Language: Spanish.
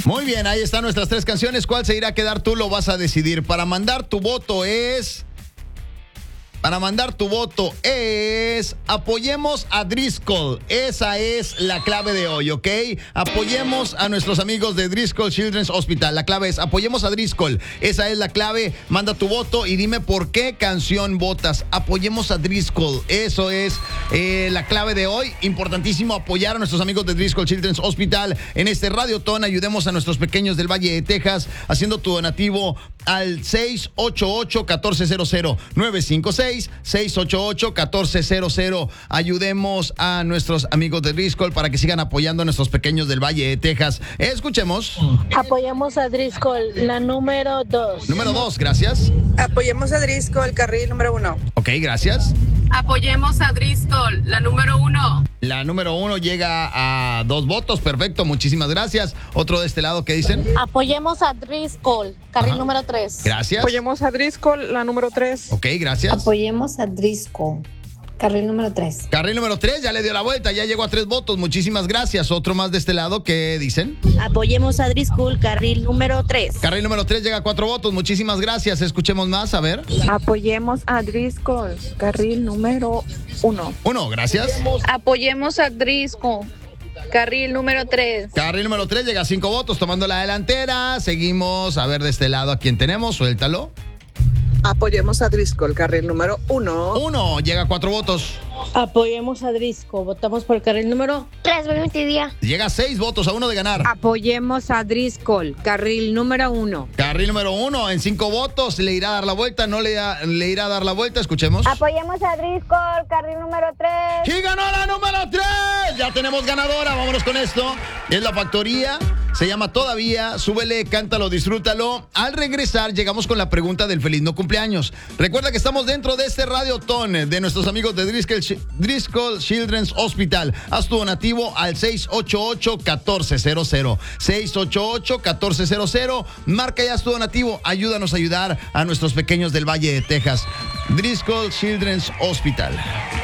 Muy bien, ahí están nuestras 3 canciones. ¿Cuál se irá a quedar? Tú lo vas a decidir. Para mandar tu voto es... apoyemos a Driscoll. Esa es la clave de hoy, ¿ok? Apoyemos a nuestros amigos de Driscoll Children's Hospital. La clave es apoyemos a Driscoll. Esa es la clave. Manda tu voto y dime por qué canción votas. Apoyemos a Driscoll. Eso es la clave de hoy. Importantísimo apoyar a nuestros amigos de Driscoll Children's Hospital en este Radiotón. Ayudemos a nuestros pequeños del Valle de Texas haciendo tu donativo al 688-1400 956-688-1400. Ayudemos a nuestros amigos de Driscoll para que sigan apoyando a nuestros pequeños del Valle de Texas. Escuchemos. Apoyemos a Driscoll, la número 2. Número 2, gracias. Apoyemos a Driscoll, carril número 1. Ok, gracias. Apoyemos a Driscoll, la número 1. La número 1 llega a 2 votos. Perfecto, muchísimas gracias. Otro de este lado, ¿qué dicen? Apoyemos a Driscoll, carril número 3. Gracias. Apoyemos a Driscoll, la número 3. Ok, gracias. Apoyemos a Driscoll, carril número 3. Carril número 3, ya le dio la vuelta, ya llegó a 3 votos. Muchísimas gracias. Otro más de este lado, ¿qué dicen? Apoyemos a Driscoll, carril número 3. Carril número 3 llega a 4 votos. Muchísimas gracias. Escuchemos más, a ver. Apoyemos a Driscoll, carril número 1. 1, gracias. Apoyemos a Driscoll, carril número 3. Carril número 3 llega a 5 votos, tomando la delantera. Seguimos, a ver de este lado a quién tenemos, suéltalo. Apoyemos a Driscoll, carril número 1. 1, llega a 4 votos. Apoyemos a Driscoll, votamos por el carril número 3. Llega a 6 votos, a 1 de ganar. Apoyemos a Driscoll, carril número 1. Carril número 1, en 5 votos, ¿le irá a dar la vuelta? ¿No le irá a dar la vuelta? Escuchemos. Apoyemos a Driscoll, carril número 3. ¡Y ganó la número 3! Ya tenemos ganadora, vámonos con esto. Es la factoría, se llama Todavía. Súbele, cántalo, disfrútalo. Al regresar, llegamos con la pregunta del feliz no cumpleaños. Recuerda que estamos dentro de este Radiotón de nuestros amigos de Driscoll Children's Hospital. Haz tu donativo al 688-1400. 688-1400. Marca y haz tu donativo. Ayúdanos a ayudar a nuestros pequeños del Valle de Texas. Driscoll Children's Hospital.